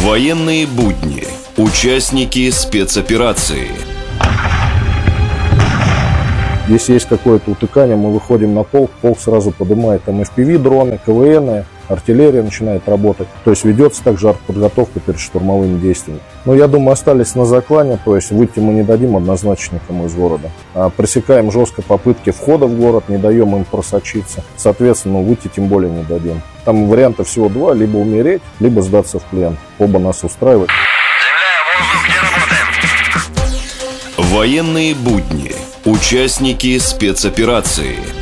Военные будни. Участники спецоперации. Если есть какое-то утыкание, мы выходим на полк, полк сразу поднимает там FPV-дроны, КВН, артиллерия начинает работать. То есть ведется также артподготовка перед штурмовыми действиями. Но я думаю, остались на заклане, то есть выйти мы не дадим однозначно никому из города. Пресекаем жестко попытки входа в город, не даем им просочиться. Соответственно, выйти тем более не дадим. Там вариантов всего два: либо умереть, либо сдаться в плен. Оба нас устраивают. Военные будни. Участники спецоперации.